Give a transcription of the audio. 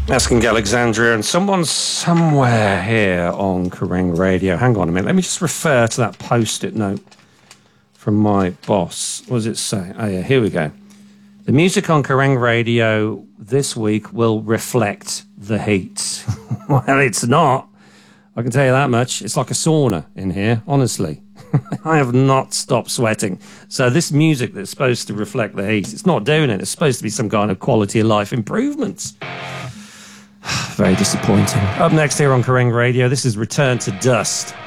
That's King Alexandria, and someone somewhere here on Kerrang Radio. Hang on a minute. Let me just refer to that post-it note from my boss. What does it say? Oh, yeah, here we go. The music on Kerrang Radio this week will reflect the heat. Well, it's not. I can tell you that much. It's like a sauna in here, honestly. I have not stopped sweating. So this music that's supposed to reflect the heat, it's not doing it. It's supposed to be some kind of quality of life improvements. Very disappointing. Up next here on Kerrang Radio, this is Return to Dust.